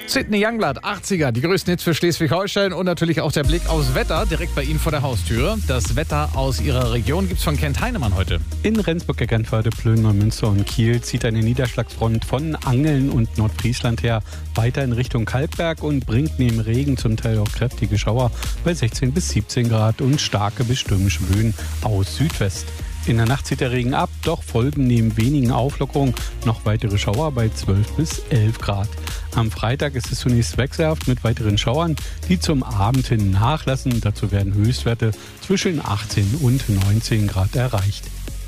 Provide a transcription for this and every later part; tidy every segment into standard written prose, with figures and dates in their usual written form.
Sydney Youngblood, 80er, die größten Hits für Schleswig-Holstein und natürlich auch der Blick aufs Wetter, direkt bei Ihnen vor der Haustür. Das Wetter aus Ihrer Region gibt's von Kent Heinemann heute. In Rendsburg, Eckernförde, Plön, Neumünster und Kiel zieht eine Niederschlagsfront von Angeln und Nordfriesland her weiter in Richtung Kalkberg und bringt neben Regen zum Teil auch kräftige Schauer bei 16 bis 17 Grad und starke bis stürmische Böen aus Südwest. In der Nacht zieht der Regen ab, doch folgen neben wenigen Auflockerungen noch weitere Schauer bei 12 bis 11 Grad. Am Freitag ist es zunächst wechselhaft mit weiteren Schauern, die zum Abend hin nachlassen. Dazu werden Höchstwerte zwischen 18 und 19 Grad erreicht.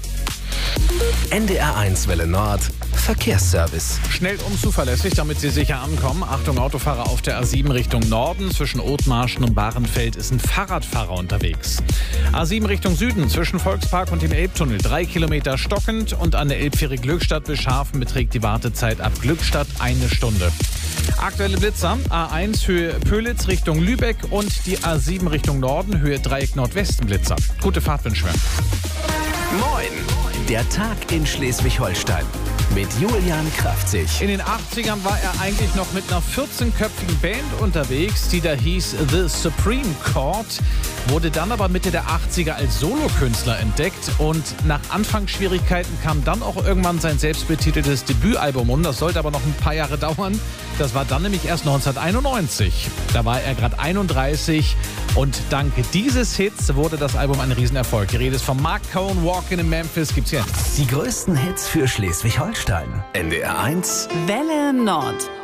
NDR1 Welle Nord, Verkehrsservice. Schnell und zuverlässig, damit Sie sicher ankommen. Achtung, Autofahrer auf der A7 Richtung Norden. Zwischen Othmarschen und Bahrenfeld ist ein Fahrradfahrer unterwegs. A7 Richtung Süden, zwischen Volkspark und dem Elbtunnel. 3 Kilometer stockend und an der Elbfähre Glückstadt bis Scharfen beträgt die Wartezeit ab Glückstadt 1 Stunde. Aktuelle Blitzer, A1 Höhe Pölitz Richtung Lübeck und die A7 Richtung Norden, Höhe Dreieck Nordwesten Blitzer. Gute Fahrt wünschen wir. Moin, der Tag in Schleswig-Holstein mit Julian Kraftzig. In den 80ern war er eigentlich noch mit einer 14-köpfigen Band unterwegs, die da hieß The Supreme Court, wurde dann aber Mitte der 80er als Solokünstler entdeckt und nach Anfangsschwierigkeiten kam dann auch irgendwann sein selbstbetiteltes Debütalbum und das sollte aber noch ein paar Jahre dauern. Das war dann nämlich erst 1991. Da war er gerade 31 und dank dieses Hits wurde das Album ein Riesenerfolg. Die Rede ist von Mark Cohn, Walkin' in Memphis, gibt's hier. Die größten Hits für Schleswig-Holstein. NDR1 Welle Nord.